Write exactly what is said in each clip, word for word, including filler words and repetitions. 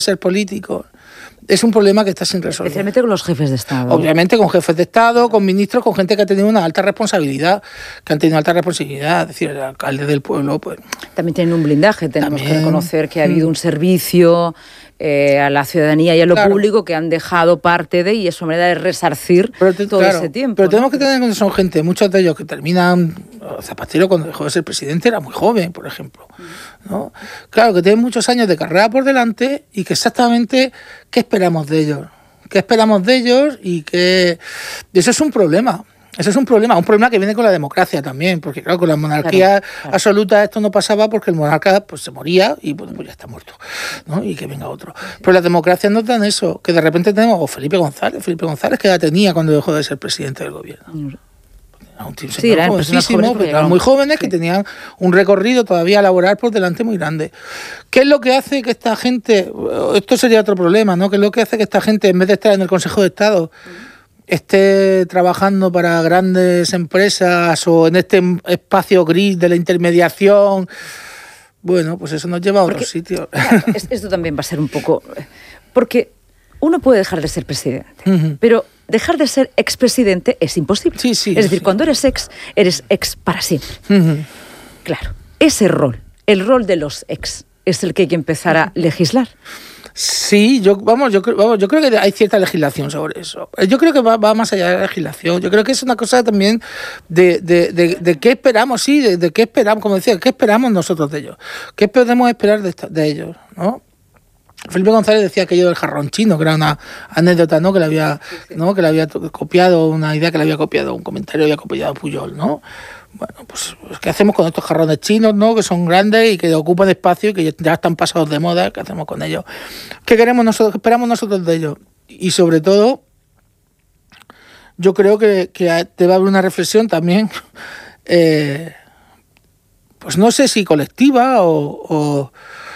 ser políticos, es un problema que está sin resolver. Especialmente con los jefes de Estado. Obviamente con jefes de Estado, con ministros, con gente que ha tenido una alta responsabilidad, que han tenido alta responsabilidad, es decir, el alcalde del pueblo, pues... También tienen un blindaje, tenemos también, que reconocer que ha habido un servicio eh, a la ciudadanía y a lo claro. público que han dejado parte de, y es su manera de resarcir te, todo claro, ese tiempo. Pero ¿no? tenemos que tener en cuenta que son gente, muchos de ellos que terminan... Zapatero, cuando dejó de ser presidente, era muy joven, por ejemplo, ¿no? Claro, que tienen muchos años de carrera por delante y que exactamente qué esperamos de ellos. ¿Qué esperamos de ellos? Y que eso es un problema. Eso es un problema, un problema que viene con la democracia también, porque claro, con la monarquía claro, claro. absoluta esto no pasaba porque el monarca pues se moría y bueno, pues ya está muerto, ¿no? Y que venga otro. Pero las democracias no dan eso, que de repente tenemos o Felipe González, Felipe González que ya tenía cuando dejó de ser presidente del gobierno. Mm. Un tío sí, eran jovencísimo, pero eran muy jóvenes sí. que tenían un recorrido todavía laboral por delante muy grande. ¿Qué es lo que hace que esta gente, esto sería otro problema, ¿no? ¿Qué es lo que hace que esta gente, en vez de estar en el Consejo de Estado, esté trabajando para grandes empresas o en este espacio gris de la intermediación? Bueno, pues eso nos lleva a otros sitios. Claro, esto también va a ser un poco... Porque uno puede dejar de ser presidente, uh-huh. pero dejar de ser expresidente es imposible. Sí, sí, es decir, sí. cuando eres ex, eres ex para siempre. Uh-huh. Claro, ese rol, el rol de los ex, es el que hay que empezar a legislar. Sí, yo vamos, yo, vamos, yo creo que hay cierta legislación sobre eso. Yo creo que va, va más allá de la legislación. Yo creo que es una cosa también de, de, de, de qué esperamos, sí, de, de qué esperamos, como decía, qué esperamos nosotros de ellos. ¿Qué podemos esperar de, esta, de ellos, ¿no? Felipe González decía aquello del jarrón chino, que era una anécdota, ¿no? Que le había, sí, sí. ¿no? que le había copiado, una idea que le había copiado, un comentario que había copiado Pujol, ¿no? Bueno, pues, ¿qué hacemos con estos jarrones chinos, ¿no? Que son grandes y que ocupan espacio y que ya están pasados de moda? ¿Qué hacemos con ellos? ¿Qué queremos nosotros? ¿Qué esperamos nosotros de ellos? Y sobre todo, yo creo que, que te va a haber una reflexión también, eh, pues no sé si colectiva o... o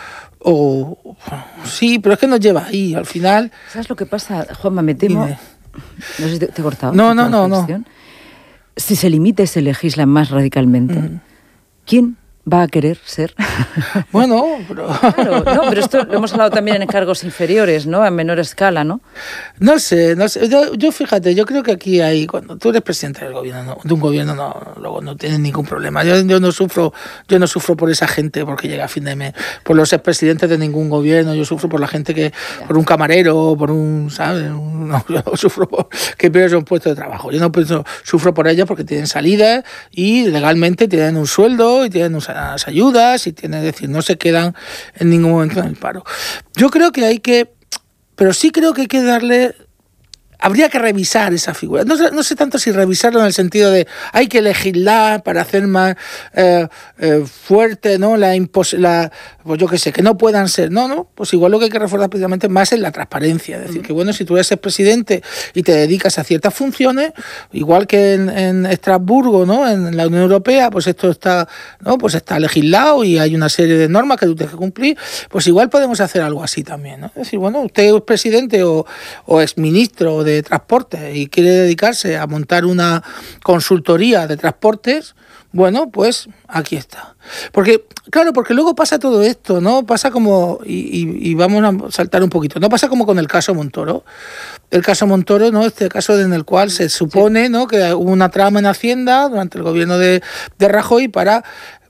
O, sí, pero es que nos lleva ahí, al final... ¿Sabes lo que pasa, Juanma? Me temo... Dime. No sé si te, te he cortado. No, no, no, no. Si se limita y se legisla más radicalmente, mm. ¿quién va a querer ser? Bueno, pero... Claro, no, pero esto lo hemos hablado también en cargos inferiores, ¿no? A menor escala, ¿no? No sé, no sé. Yo, yo fíjate, yo creo que aquí hay... Cuando tú eres presidente del gobierno, no, de un gobierno, no, luego no tienes ningún problema. Yo, yo no sufro yo no sufro por esa gente porque llega a fin de mes, por los expresidentes de ningún gobierno. Yo sufro por la gente que... Ya. Por un camarero, por un... ¿sabes? Un, no, yo sufro por que pierden un puesto de trabajo. Yo no pienso, sufro por ellos porque tienen salidas y legalmente tienen un sueldo y tienen un las ayudas y tiene, es decir, no se quedan en ningún momento en el paro. Yo creo que hay que, pero sí creo que hay que darle, habría que revisar esa figura. No, no sé tanto si revisarlo en el sentido de hay que legislar para hacer más eh, eh, fuerte, ¿no? La, impos- la pues yo qué sé, que no puedan ser. No, no, pues igual lo que hay que reforzar precisamente más es la transparencia. Es decir, que bueno, si tú eres el presidente y te dedicas a ciertas funciones, igual que en, en Estrasburgo, ¿no? En la Unión Europea, pues esto está, ¿no? Pues está legislado y hay una serie de normas que tú tienes que cumplir, pues igual podemos hacer algo así también, ¿no? Es decir, bueno, usted es presidente o, o exministro de transporte y quiere dedicarse a montar una consultoría de transportes, bueno, pues aquí está. Porque, claro, porque luego pasa todo esto, ¿no? Pasa como, y, y, y vamos a saltar un poquito, ¿no? Pasa como con el caso Montoro. El caso Montoro, ¿no? Este caso en el cual se supone, ¿no? Que hubo una trama en Hacienda durante el gobierno de, de Rajoy para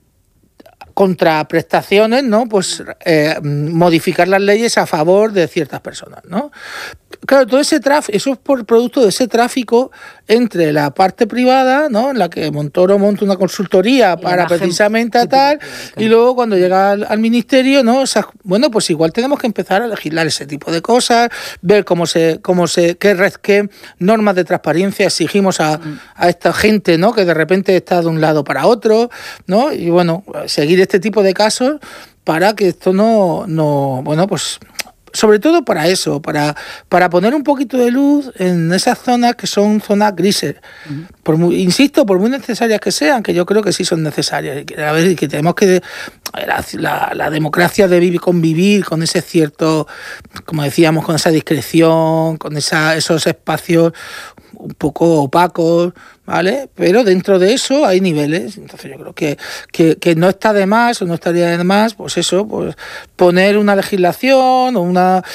contraprestaciones, ¿no? Pues eh, modificar las leyes a favor de ciertas personas, ¿no? Claro, todo ese tráfico, eso es por producto de ese tráfico entre la parte privada, ¿no? En la que Montoro monta una consultoría para precisamente a tal, y luego cuando llega al, al ministerio, ¿no? O sea, bueno, pues igual tenemos que empezar a legislar ese tipo de cosas, ver cómo se, cómo se, qué, qué normas de transparencia exigimos a, a esta gente, ¿no? Que de repente está de un lado para otro, ¿no? Y bueno, seguir este tipo de casos para que esto no, no bueno, pues sobre todo para eso, para, para poner un poquito de luz en esas zonas que son zonas grises. Uh-huh. Por muy, insisto, por muy necesarias que sean, que yo creo que sí son necesarias. Y que, a ver, que tenemos que... La, la, la democracia de vivir, convivir con ese cierto, como decíamos, con esa discreción, con esa, esos espacios un poco opacos, ¿vale? Pero dentro de eso hay niveles. Entonces yo creo que, que, que no está de más o no estaría de más, pues eso, pues poner una legislación o una